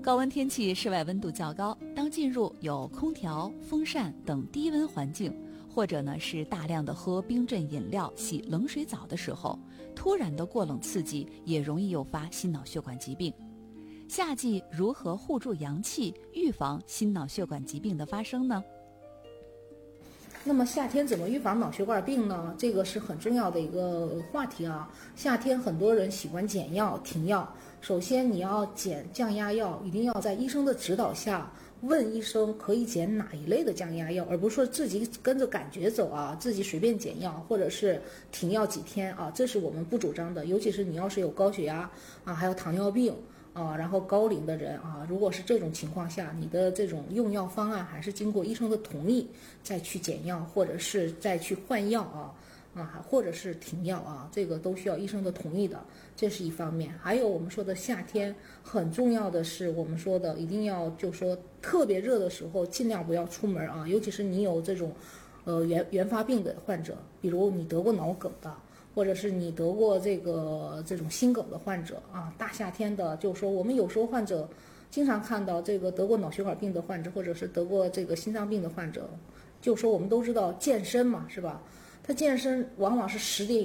高温天气，室外温度较高，当进入有空调、风扇等低温环境，或者呢是大量的喝冰镇饮料、洗冷水澡的时候，突然的过冷刺激也容易诱发心脑血管疾病。夏季如何护住阳气，预防心脑血管疾病的发生呢？ 那么夏天怎么预防脑血管病呢？这个是很重要的一个话题啊。夏天很多人喜欢减药、停药。首先你要减降压药，一定要在医生的指导下问医生可以减哪一类的降压药，而不是说自己跟着感觉走啊，自己随便减药或者是停药几天啊，这是我们不主张的。尤其是你要是有高血压啊，还有糖尿病然后高龄的人啊，如果是这种情况下，你的这种用药方案还是经过医生的同意再去减药，或者是再去换药或者是停药啊，这个都需要医生的同意的，这是一方面。还有我们说的夏天很重要的是，我们说的一定要就说特别热的时候尽量不要出门啊，尤其是你有这种原发病的患者，比如你得过脑梗的，或者是你得过这种心梗的患者啊，大夏天的，就是说我们有时候患者经常看到这个得过脑血管病的患者，或者是得过这个心脏病的患者，就是说我们都知道健身嘛，是吧？他健身往往是10点